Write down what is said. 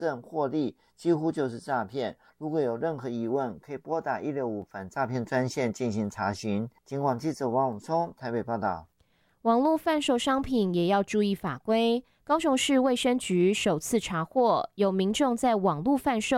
证获利，几乎就是诈骗。如果有任何疑问，可以拨打165反诈骗专线进行查询。警广记者王永聪台北报道。 网络贩售商品也要注意法规。高雄市卫生局首次查获有民众在网络贩售